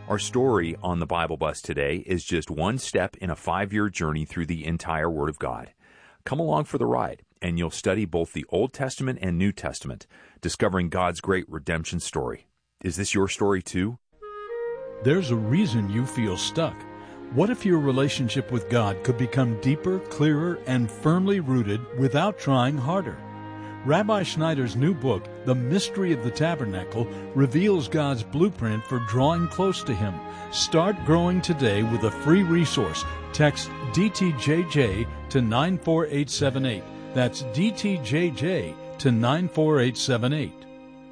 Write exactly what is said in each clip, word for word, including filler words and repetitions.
Our story on the Bible Bus today is just one step in a five-year journey through the entire Word of God. Come along for the ride, and you'll study both the Old Testament and New Testament, discovering God's great redemption story. Is this your story too? There's a reason you feel stuck. What if your relationship with God could become deeper, clearer, and firmly rooted without trying harder? Rabbi Schneider's new book, The Mystery of the Tabernacle, reveals God's blueprint for drawing close to Him. Start growing today with a free resource. Text D T J J to nine four eight seven eight. That's D T J J to nine four eight seven eight.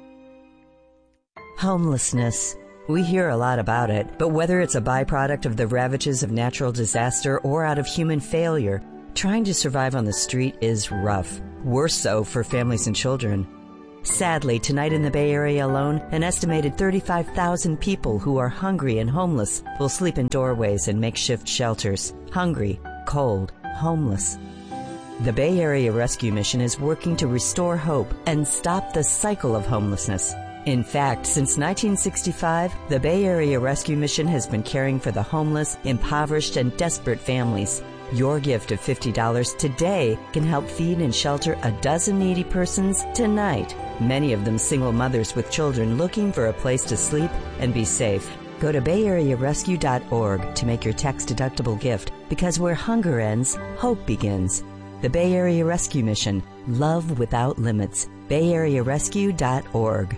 Homelessness. We hear a lot about it, but whether it's a byproduct of the ravages of natural disaster or out of human failure, trying to survive on the street is rough. Worse so for families and children. Sadly, tonight in the Bay Area alone, an estimated thirty-five thousand people who are hungry and homeless will sleep in doorways and makeshift shelters. Hungry, cold, homeless. The Bay Area Rescue Mission is working to restore hope and stop the cycle of homelessness. In fact, since nineteen sixty-five, the Bay Area Rescue Mission has been caring for the homeless, impoverished, and desperate families. Your gift of fifty dollars today can help feed and shelter a dozen needy persons tonight, many of them single mothers with children looking for a place to sleep and be safe. Go to bay area rescue dot org to make your tax-deductible gift, because where hunger ends, hope begins. The Bay Area Rescue Mission. Love without limits. bay area rescue dot org.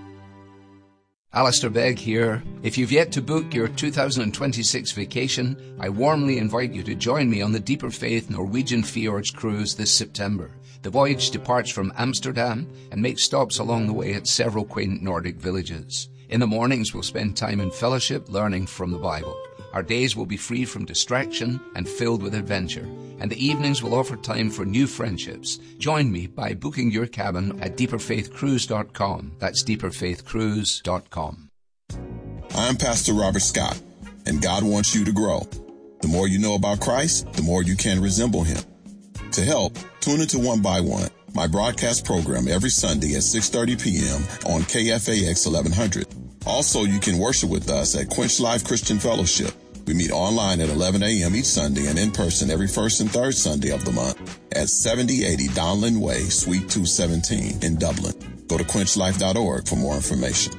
Alistair Begg here. If you've yet to book your two thousand twenty-six vacation, I warmly invite you to join me on the Deeper Faith Norwegian Fjords cruise this September. The voyage departs from Amsterdam and makes stops along the way at several quaint Nordic villages. In the mornings, we'll spend time in fellowship learning from the Bible. Our days will be free from distraction and filled with adventure. And the evenings will offer time for new friendships. Join me by booking your cabin at deeper faith cruise dot com. That's deeper faith cruise dot com. I'm Pastor Robert Scott, and God wants you to grow. The more you know about Christ, the more you can resemble Him. To help, tune into One by One, my broadcast program every Sunday at six thirty p.m. on K F A X eleven hundred. Also, you can worship with us at Quench Life Christian Fellowship. We meet online at eleven a.m. each Sunday and in person every first and third Sunday of the month at seventy eighty Donlin Way, Suite two seventeen in Dublin. Go to quench life dot org for more information.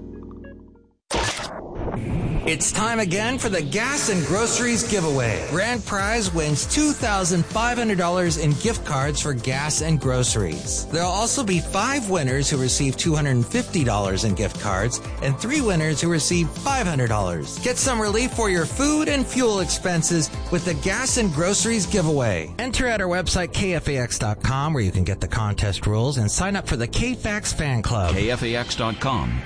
It's time again for the Gas and Groceries giveaway. Grand prize wins two thousand five hundred dollars in gift cards for gas and groceries. There'll also be five winners who receive two hundred fifty dollars in gift cards and three winners who receive five hundred dollars. Get some relief for your food and fuel expenses with the Gas and Groceries giveaway. Enter at our website, K F A X dot com, where you can get the contest rules and sign up for the K F A X fan club. K F A X dot com.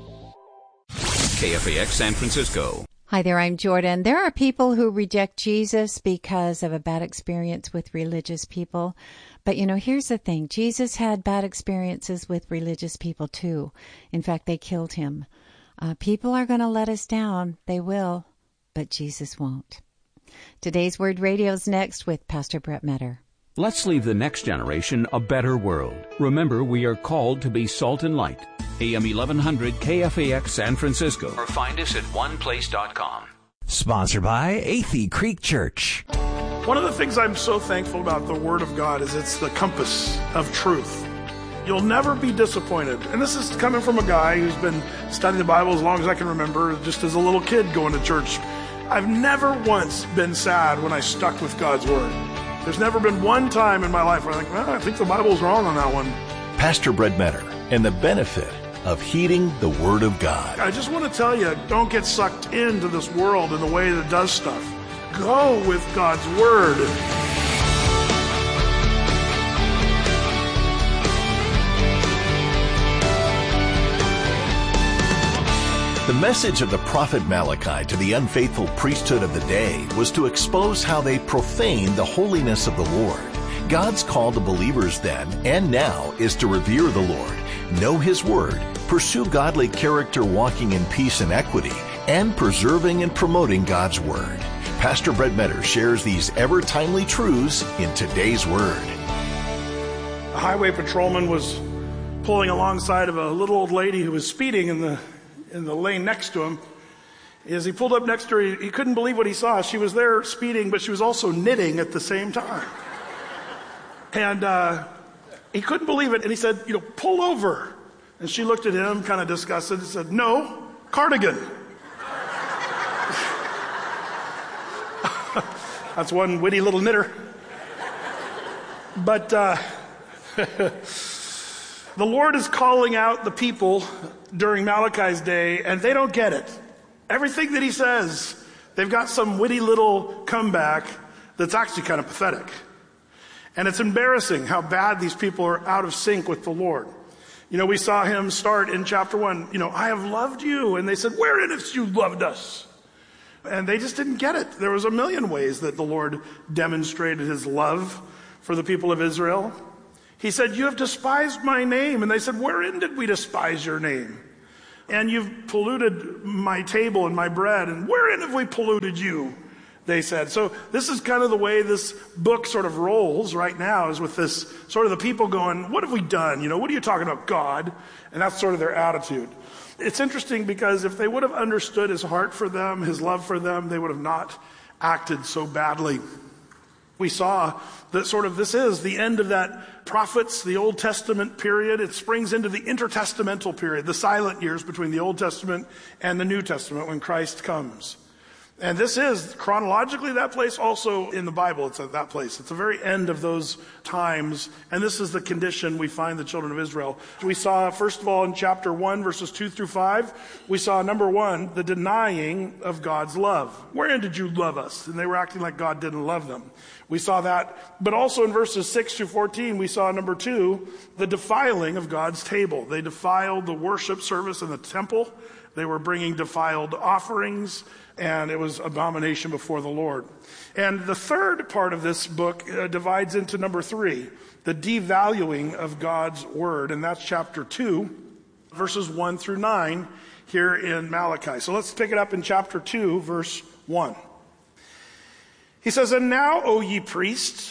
K F A X San Francisco. Hi there, I'm Jordan. There are people who reject Jesus because of a bad experience with religious people. But, you know, here's the thing. Jesus had bad experiences with religious people, too. In fact, they killed him. Uh, people are going to let us down. They will. But Jesus won't. Today's Word Radio's next with Pastor Brett Metter. Let's leave the next generation a better world. Remember, we are called to be salt and light. A M eleven hundred K F A X San Francisco. Or find us at one place dot com. Sponsored by Athey Creek Church. One of the things I'm so thankful about the Word of God is it's the compass of truth. You'll never be disappointed. And this is coming from a guy who's been studying the Bible as long as I can remember, just as a little kid going to church. I've never once been sad when I stuck with God's Word. There's never been one time in my life where I think, well, I think the Bible's wrong on that one. Pastor Brett Metter and the benefit of heeding the Word of God. I just want to tell you, don't get sucked into this world in the way that does stuff. Go with God's Word. The message of the prophet Malachi to the unfaithful priesthood of the day was to expose how they profaned the holiness of the Lord. God's call to believers then and now is to revere the Lord, know His Word, pursue godly character walking in peace and equity, and preserving and promoting God's Word. Pastor Brett Metter shares these ever-timely truths in today's Word. A highway patrolman was pulling alongside of a little old lady who was speeding in the in the lane next to him. As he pulled up next to her, he, he couldn't believe what he saw. She was there speeding, but she was also knitting at the same time. And uh, he couldn't believe it. And he said, you know, pull over. And she looked at him, kind of disgusted, and said, no, cardigan. That's one witty little knitter. But uh, the Lord is calling out the people during Malachi's day, and they don't get it. Everything that he says, they've got some witty little comeback that's actually kind of pathetic. And it's embarrassing how bad these people are out of sync with the Lord. You know, we saw him start in chapter one, you know, I have loved you. And they said, wherein have you loved us? And they just didn't get it. There was a million ways that the Lord demonstrated his love for the people of Israel. He said, you have despised my name. And they said, wherein did we despise your name? And you've polluted my table and my bread. And wherein have we polluted you? They said. So this is kind of the way this book sort of rolls right now, is with this sort of the people going, what have we done? You know, what are you talking about, God? And that's sort of their attitude. It's interesting because if they would have understood his heart for them, his love for them, they would have not acted so badly. We saw that sort of this is the end of that prophets, the Old Testament period. It springs into the intertestamental period, the silent years between the Old Testament and the New Testament when Christ comes. And this is chronologically that place, also in the Bible. It's at that place. It's the very end of those times. And this is the condition we find the children of Israel. We saw, first of all, in chapter one, verses two through five, we saw, number one, the denying of God's love. Wherein did you love us? And they were acting like God didn't love them. We saw that. But also in verses six through fourteen, we saw, number two, the defiling of God's table. They defiled the worship service in the temple. They were bringing defiled offerings, and it was abomination before the Lord. And the third part of this book uh, divides into number three, the devaluing of God's word. And that's chapter two, verses one through nine here in Malachi. So let's pick it up in chapter two, verse one. He says, and now, O ye priests,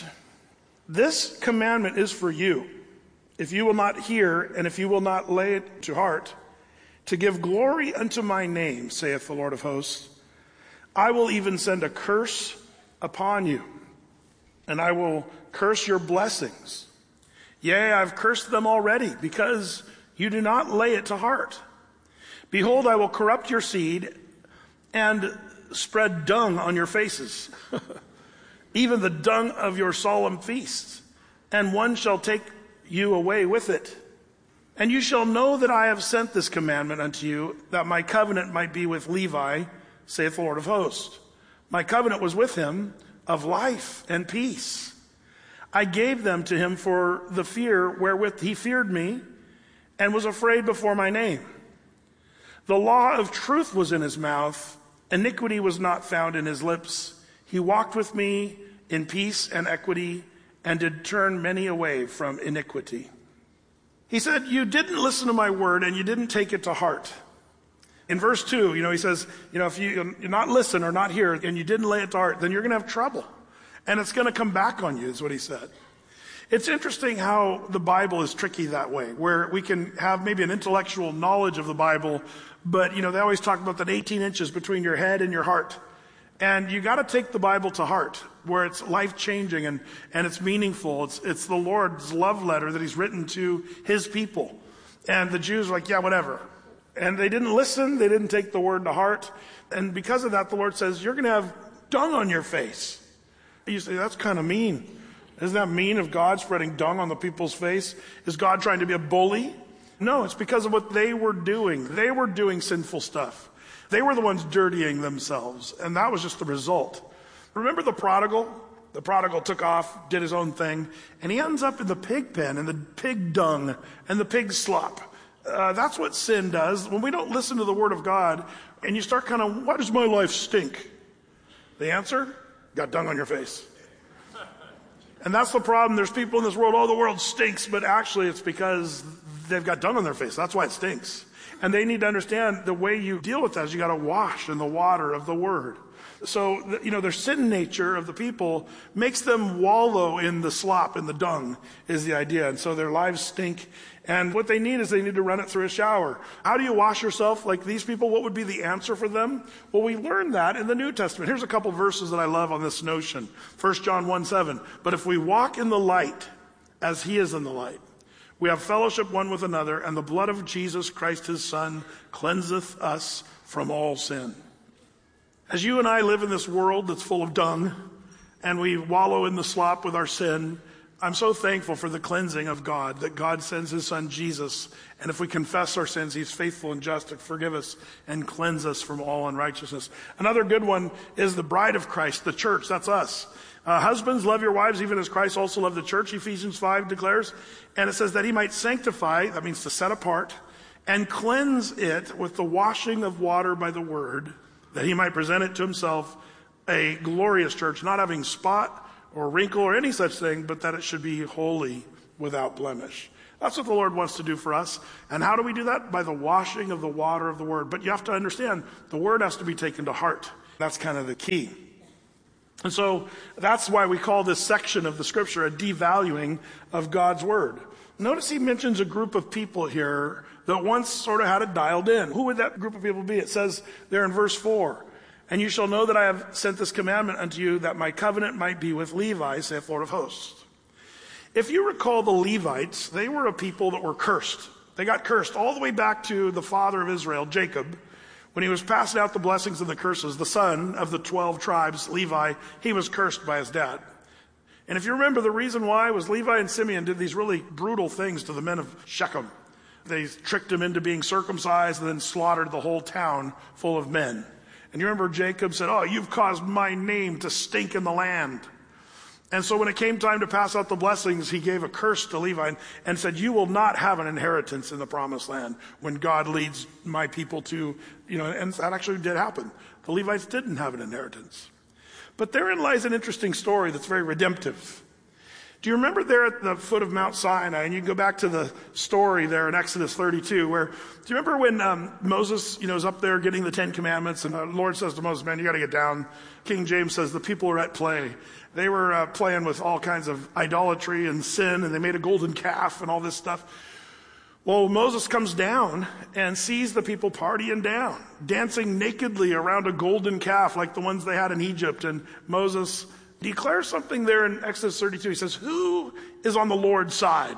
this commandment is for you, if you will not hear, and if you will not lay it to heart, to give glory unto my name, saith the Lord of hosts, I will even send a curse upon you, and I will curse your blessings. Yea, I've cursed them already, because you do not lay it to heart. Behold, I will corrupt your seed and spread dung on your faces, even the dung of your solemn feasts, and one shall take you away with it. And you shall know that I have sent this commandment unto you, that my covenant might be with Levi, saith the Lord of hosts. My covenant was with him of life and peace. I gave them to him for the fear wherewith he feared me, and was afraid before my name. The law of truth was in his mouth, iniquity was not found in his lips. He walked with me in peace and equity, and did turn many away from iniquity. He said, you didn't listen to my word, and you didn't take it to heart. In verse two, you know, he says, you know, if you, you're not listen or not hear, and you didn't lay it to heart, then you're going to have trouble. And it's going to come back on you, is what he said. It's interesting how the Bible is tricky that way, where we can have maybe an intellectual knowledge of the Bible, but, you know, they always talk about that eighteen inches between your head and your heart. And you got to take the Bible to heart, where it's life-changing and, and it's meaningful. It's, it's the Lord's love letter that he's written to his people. And the Jews are like, yeah, whatever. And they didn't listen. They didn't take the word to heart. And because of that, the Lord says, you're going to have dung on your face. You say, that's kind of mean. Isn't that mean of God spreading dung on the people's face? Is God trying to be a bully? No, it's because of what they were doing. They were doing sinful stuff. They were the ones dirtying themselves, and that was just the result. Remember the prodigal? The prodigal took off, did his own thing, and he ends up in the pig pen, and the pig dung, and the pig slop. Uh, that's what sin does. When we don't listen to the word of God, and you start kind of, why does my life stink? The answer? Got dung on your face. And that's the problem. There's people in this world, oh, the world stinks, but actually it's because they've got dung on their face. That's why it stinks. And they need to understand the way you deal with that is you got to wash in the water of the word. So, you know, their sin nature of the people makes them wallow in the slop, in the dung, is the idea. And so their lives stink. And what they need is they need to run it through a shower. How do you wash yourself like these people? What would be the answer for them? Well, we learn that in the New Testament. Here's a couple verses that I love on this notion. First John one seven. But if we walk in the light as he is in the light, we have fellowship one with another, and the blood of Jesus Christ his Son cleanseth us from all sin. As you and I live in this world that's full of dung, and we wallow in the slop with our sin, I'm so thankful for the cleansing of God, that God sends his Son Jesus. And if we confess our sins, he's faithful and just to forgive us and cleanse us from all unrighteousness. Another good one is the bride of Christ, the church. That's us. Uh, husbands, love your wives even as Christ also loved the church, Ephesians five declares. And it says that he might sanctify, that means to set apart, and cleanse it with the washing of water by the word, that he might present it to himself a glorious church, not having spot or wrinkle or any such thing, but that it should be holy without blemish. That's what the Lord wants to do for us. And how do we do that? By the washing of the water of the word. But you have to understand, the word has to be taken to heart. That's kind of the key. And so that's why we call this section of the scripture a devaluing of God's word. Notice he mentions a group of people here that once sort of had it dialed in. Who would that group of people be? It says there in verse four, and you shall know that I have sent this commandment unto you, that my covenant might be with Levi, saith Lord of hosts. If you recall the Levites, they were a people that were cursed. They got cursed all the way back to the father of Israel, Jacob. When he was passing out the blessings and the curses, the son of the twelve tribes, Levi, he was cursed by his dad. And if you remember, the reason why was Levi and Simeon did these really brutal things to the men of Shechem. They tricked them into being circumcised and then slaughtered the whole town full of men. And you remember Jacob said, oh, you've caused my name to stink in the land. And so when it came time to pass out the blessings, he gave a curse to Levi and said, you will not have an inheritance in the promised land when God leads my people to, you know, and that actually did happen. The Levites didn't have an inheritance. But therein lies an interesting story that's very redemptive. Do you remember there at the foot of Mount Sinai, and you can go back to the story there in Exodus thirty-two, where, do you remember when um, Moses, you know, is up there getting the Ten Commandments, and the Lord says to Moses, man, you got to get down. King James says the people are at play. They were uh, playing with all kinds of idolatry and sin, and they made a golden calf and all this stuff. Well, Moses comes down and sees the people partying down, dancing nakedly around a golden calf like the ones they had in Egypt. And Moses declares something there in Exodus thirty-two. He says, who is on the Lord's side?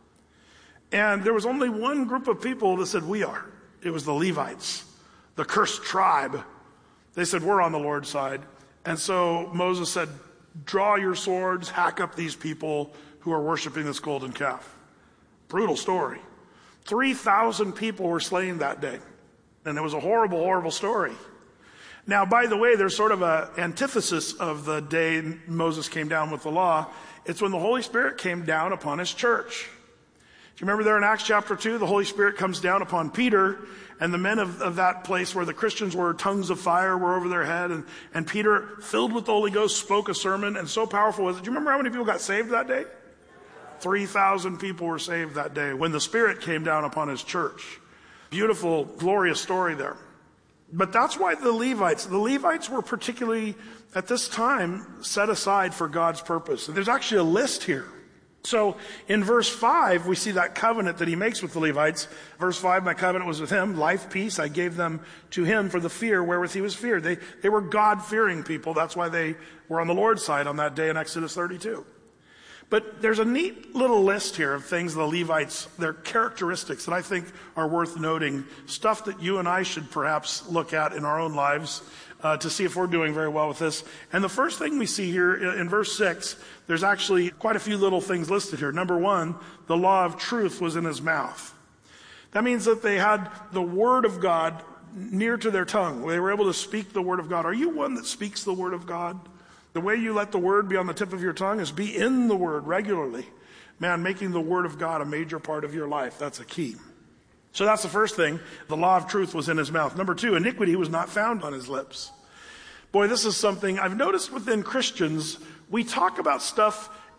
And there was only one group of people that said, we are. It was the Levites, the cursed tribe. They said, we're on the Lord's side. And so Moses said, draw your swords, hack up these people who are worshiping this golden calf. Brutal story. three thousand people were slain that day. And it was a horrible, horrible story. Now, by the way, there's sort of an antithesis of the day Moses came down with the law. It's when the Holy Spirit came down upon his church. Do you remember there in Acts chapter two, the Holy Spirit comes down upon Peter, and the men of, of that place where the Christians were, tongues of fire were over their head, and, and Peter, filled with the Holy Ghost, spoke a sermon, and so powerful was it. Do you remember how many people got saved that day? three thousand people were saved that day when the Spirit came down upon his church. Beautiful, glorious story there. But that's why the Levites, the Levites were particularly, at this time, set aside for God's purpose. And there's actually a list here. So in verse five, we see that covenant that he makes with the Levites. Verse five, my covenant was with him, life, peace, I gave them to him for the fear wherewith he was feared. They, they were God-fearing people. That's why they were on the Lord's side on that day in Exodus thirty-two. But there's a neat little list here of things the Levites, their characteristics that I think are worth noting, stuff that you and I should perhaps look at in our own lives uh, to see if we're doing very well with this. And the first thing we see here in verse six, there's actually quite a few little things listed here. Number one, the law of truth was in his mouth. That means that they had the word of God near to their tongue. They were able to speak the word of God. Are you one that speaks the word of God? The way you let the word be on the tip of your tongue is be in the word regularly. Man, making the word of God a major part of your life, that's a key. So that's the first thing. The law of truth was in his mouth. Number two, iniquity was not found on his lips. Boy, this is something I've noticed within Christians. We talk about stuff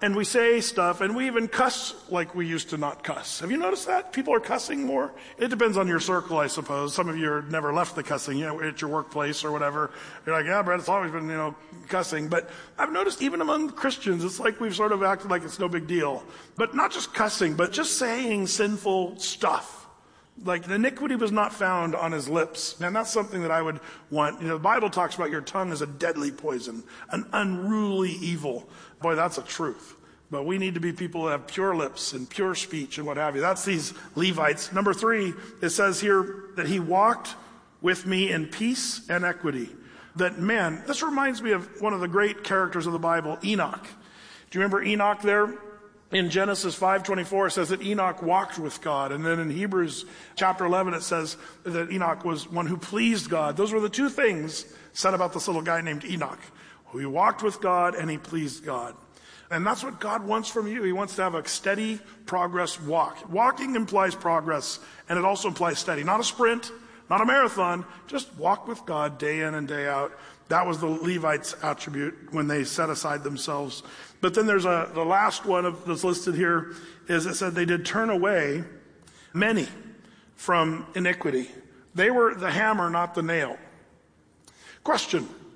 and we say stuff, and we even cuss like we used to not cuss. Have you noticed that? People are cussing more. It depends on your circle, I suppose. Some of you have never left the cussing, you know, at your workplace or whatever. You're like, yeah, Brett, it's always been, you know, cussing. But I've noticed even among Christians, it's like we've sort of acted like it's no big deal. But not just cussing, but just saying sinful stuff. Like, the iniquity was not found on his lips. And that's something that I would want. You know, the Bible talks about your tongue as a deadly poison, an unruly evil. Boy, that's a truth. But we need to be people that have pure lips and pure speech and what have you. That's these Levites. Number three, it says here that he walked with me in peace and equity. That, man, this reminds me of one of the great characters of the Bible, Enoch. Do you remember Enoch there? In Genesis five twenty-four, it says that Enoch walked with God. And then in Hebrews chapter eleven, it says that Enoch was one who pleased God. Those were the two things said about this little guy named Enoch. He walked with God and he pleased God. And that's what God wants from you. He wants to have a steady progress walk. Walking implies progress, and it also implies steady. Not a sprint, not a marathon. Just walk with God day in and day out. That was the Levites' attribute when they set aside themselves. But then there's a, the last one of, that's listed here is it said they did turn away many from iniquity. They were the hammer, not the nail. Question,